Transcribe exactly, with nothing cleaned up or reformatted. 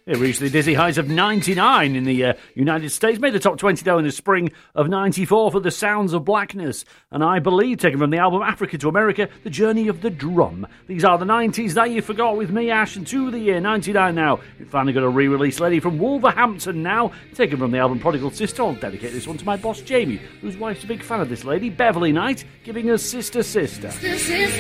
It reached the dizzy heights of ninety-nine in the uh, United States, made the top twenty though in the spring of ninety-four for The Sounds of Blackness, and I Believe, taken from the album Africa to America, The Journey of the Drum. These are the nineties that you forgot with me, Ash, and to the year ninety-nine now. It finally got a re-release, Lady from Wolverhampton now, taken from the album Prodigal Sister. I'll dedicate this one to my boss Jamie, whose wife's a big fan of this lady, Beverly Knight, giving us Sister Sister. Sister, sister.